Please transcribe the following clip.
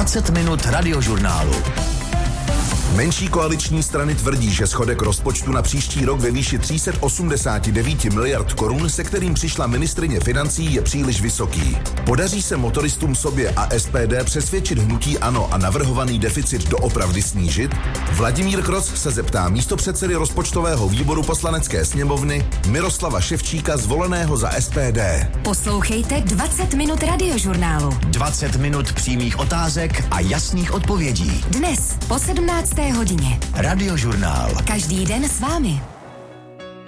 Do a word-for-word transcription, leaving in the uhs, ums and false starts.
dvacet minut radiožurnálu. Menší koaliční strany tvrdí, že schodek rozpočtu na příští rok ve výši tři sta osmdesát devět miliard korun, se kterým přišla ministryně financí, je příliš vysoký. Podaří se motoristům Sobě a S P D přesvědčit hnutí ANO a navrhovaný deficit doopravdy snížit? Vladimír Kroc se zeptá místopředsedy rozpočtového výboru Poslanecké sněmovny Miroslava Ševčíka, zvoleného za S P D. Poslouchejte dvacet minut radiožurnálu. dvacet minut přímých otázek a jasných odpovědí. Dnes po sedmnácté hodině. Radiožurnál. Každý den s vámi.